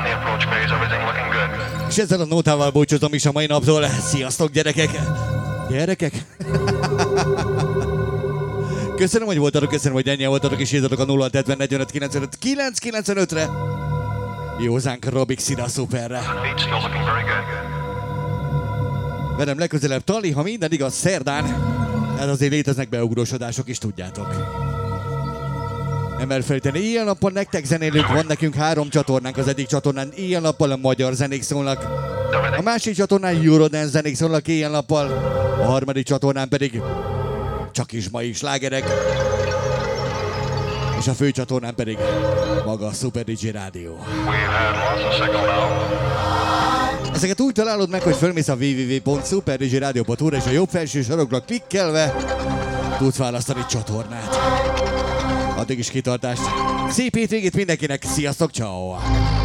És ezzel a nótával búcsúzom is a mai naptól. Sziasztok, gyerekek! Gyerekek? Köszönöm, hogy voltatok, köszönöm, hogy ennyien voltatok, és írtatok a 0-45-45-995-re. Józánk Robik Szina Szuperre. Velem legközelebb Tali, ha minden igaz, szerdán. Hát azért léteznek beugrósodások is, tudjátok. Nem elfelejteni, éjjel-nappal nektek zenélők, van nekünk 3 csatornánk, az egyik csatornán éjjel-nappal a magyar zenék szólnak. A másik csatornán Eurodance zenék szólnak éjjel-nappal, a harmadik csatornán pedig csak is mai slágerek. És a fő csatornán pedig maga a Super DJ Rádió. Ezeket úgy találod meg, hogy fölmész a www.superdjradio.hu-ra és a jobb felső sarokra klikkelve tudsz választani csatornát. Addig is kitartást. Szép hétvégét mindenkinek, sziasztok, ciao.